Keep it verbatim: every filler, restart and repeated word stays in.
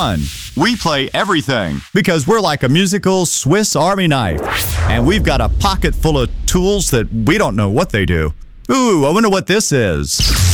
We play everything. Because we're like a musical Swiss Army knife. And we've got a pocket full of tools that we don't know what they do. Ooh, I wonder what this is.